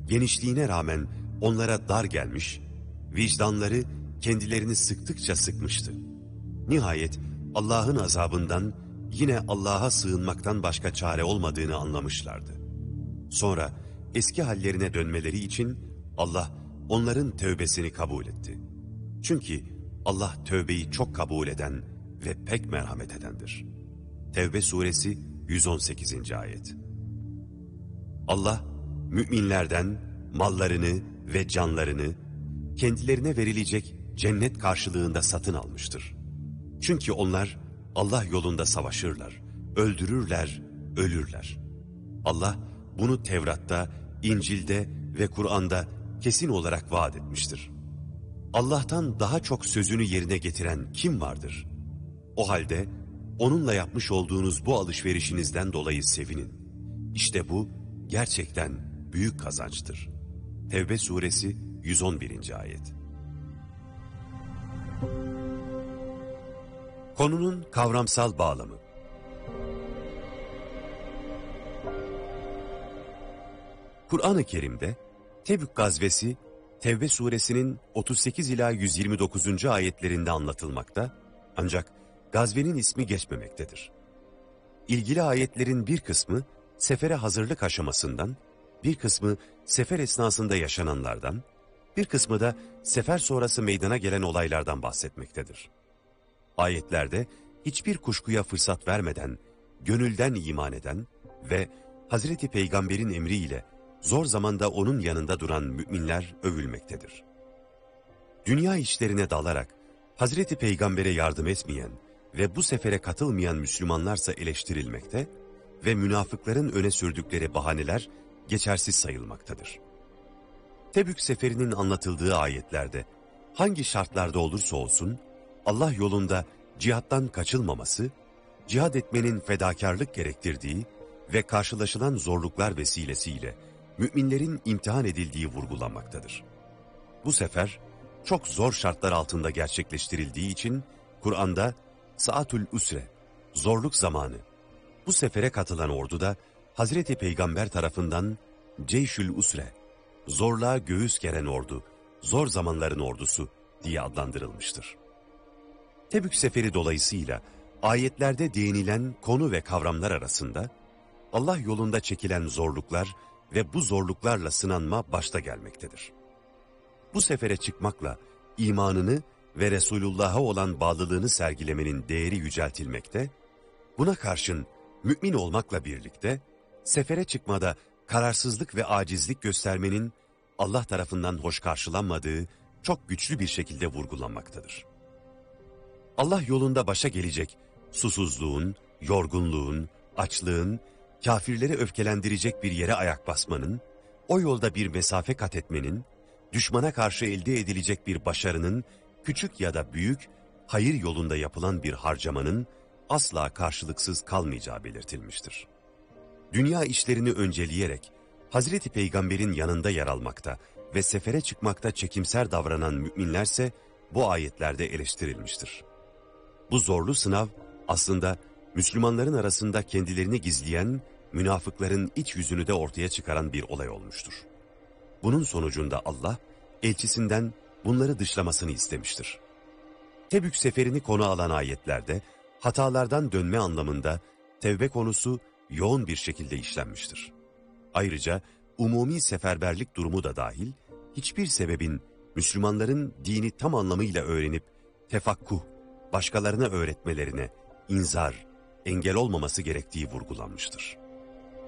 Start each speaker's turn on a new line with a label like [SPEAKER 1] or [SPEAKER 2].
[SPEAKER 1] genişliğine rağmen onlara dar gelmiş, vicdanları kendilerini sıktıkça sıkmıştı. Nihayet Allah'ın azabından yine Allah'a sığınmaktan başka çare olmadığını anlamışlardı. Sonra eski hallerine dönmeleri için Allah onların tövbesini kabul etti. Çünkü Allah tövbeyi çok kabul eden ve pek merhamet edendir. Tevbe suresi 118. ayet. Allah müminlerden mallarını ve canlarını kendilerine verilecek cennet karşılığında satın almıştır. Çünkü onlar Allah yolunda savaşırlar, öldürürler, ölürler. Allah bunu Tevrat'ta, İncil'de ve Kur'an'da kesin olarak vaat etmiştir. Allah'tan daha çok sözünü yerine getiren kim vardır? O halde onunla yapmış olduğunuz bu alışverişinizden dolayı sevinin. İşte bu gerçekten büyük kazançtır. Tevbe suresi 111. ayet. Konunun kavramsal bağlamı. Kur'an-ı Kerim'de Tebük gazvesi Tevbe suresinin 38 ila 129. ayetlerinde anlatılmakta, ancak gazvenin ismi geçmemektedir. İlgili ayetlerin bir kısmı sefere hazırlık aşamasından, bir kısmı sefer esnasında yaşananlardan, bir kısmı da sefer sonrası meydana gelen olaylardan bahsetmektedir. Ayetlerde hiçbir kuşkuya fırsat vermeden, gönülden iman eden ve Hazreti Peygamber'in emriyle zor zamanda onun yanında duran müminler övülmektedir. Dünya işlerine dalarak Hazreti Peygamber'e yardım etmeyen ve bu sefere katılmayan Müslümanlarsa eleştirilmekte ve münafıkların öne sürdükleri bahaneler geçersiz sayılmaktadır. Tebük seferinin anlatıldığı ayetlerde hangi şartlarda olursa olsun Allah yolunda cihattan kaçılmaması, cihad etmenin fedakarlık gerektirdiği ve karşılaşılan zorluklar vesilesiyle müminlerin imtihan edildiği vurgulanmaktadır. Bu sefer çok zor şartlar altında gerçekleştirildiği için Kur'an'da Saatül Usre, zorluk zamanı, bu sefere katılan orduda Hazreti Peygamber tarafından Ceyşül Usre, zorluğa göğüs geren ordu, zor zamanların ordusu diye adlandırılmıştır. Tebük seferi dolayısıyla ayetlerde değinilen konu ve kavramlar arasında Allah yolunda çekilen zorluklar ve bu zorluklarla sınanma başta gelmektedir. Bu sefere çıkmakla imanını ve Resulullah'a olan bağlılığını sergilemenin değeri yüceltilmekte, buna karşın mümin olmakla birlikte sefere çıkmada kararsızlık ve acizlik göstermenin Allah tarafından hoş karşılanmadığı çok güçlü bir şekilde vurgulanmaktadır. Allah yolunda başa gelecek susuzluğun, yorgunluğun, açlığın, kafirleri öfkelendirecek bir yere ayak basmanın, o yolda bir mesafe kat etmenin, düşmana karşı elde edilecek bir başarının, küçük ya da büyük, hayır yolunda yapılan bir harcamanın asla karşılıksız kalmayacağı belirtilmiştir. Dünya işlerini önceleyerek, Hazreti Peygamber'in yanında yer almakta ve sefere çıkmakta çekimser davranan müminlerse bu ayetlerde eleştirilmiştir. Bu zorlu sınav aslında Müslümanların arasında kendilerini gizleyen münafıkların iç yüzünü de ortaya çıkaran bir olay olmuştur. Bunun sonucunda Allah elçisinden bunları dışlamasını istemiştir. Tebük seferini konu alan ayetlerde hatalardan dönme anlamında tevbe konusu yoğun bir şekilde işlenmiştir. Ayrıca umumi seferberlik durumu da dahil hiçbir sebebin Müslümanların dini tam anlamıyla öğrenip tefakkuh, başkalarına öğretmelerine inzar, engel olmaması gerektiği vurgulanmıştır.